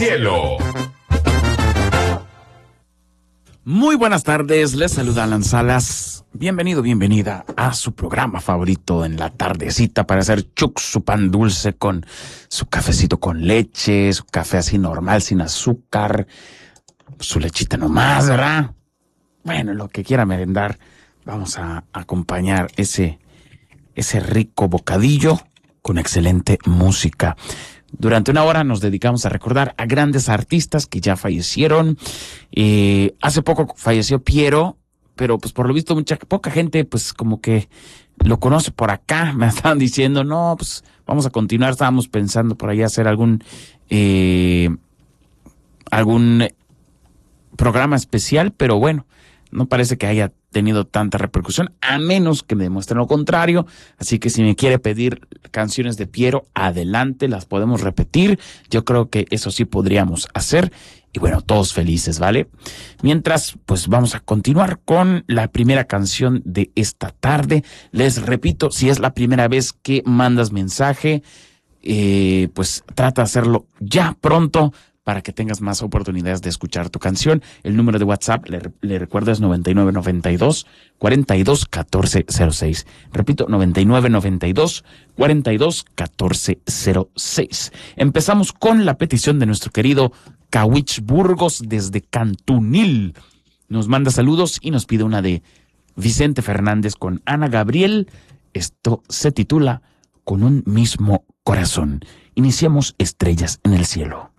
cielo. Muy buenas tardes, les saluda Alan Salas. Bienvenido, bienvenida a su programa favorito en la tardecita para hacer su pan dulce con su cafecito con leche, su café así normal, sin azúcar, su lechita nomás, ¿verdad? Bueno, lo que quiera merendar, vamos a acompañar ese rico bocadillo con excelente música. Durante una hora nos dedicamos a recordar a grandes artistas que ya fallecieron. Hace poco falleció Piero, pero pues por lo visto poca gente pues como que lo conoce por acá. Me estaban diciendo, no, pues vamos a continuar. Estábamos pensando por ahí hacer algún programa especial, pero bueno, no parece que haya tenido tanta repercusión, a menos que me demuestren lo contrario. Así que si me quiere pedir canciones de Piero, adelante, las podemos repetir. Yo creo que eso sí podríamos hacer. Y bueno, todos felices, ¿vale? Mientras, pues vamos a continuar con la primera canción de esta tarde. Les repito, si es la primera vez que mandas mensaje, pues trata de hacerlo ya pronto, para que tengas más oportunidades de escuchar tu canción. El número de WhatsApp, le recuerdo, es 9992-421406. Repito, 9992-421406. Empezamos con la petición de nuestro querido Kawich Burgos desde Cantunil. Nos manda saludos y nos pide una de Vicente Fernández con Ana Gabriel. Esto se titula Con un mismo corazón. Iniciamos Estrellas en el cielo.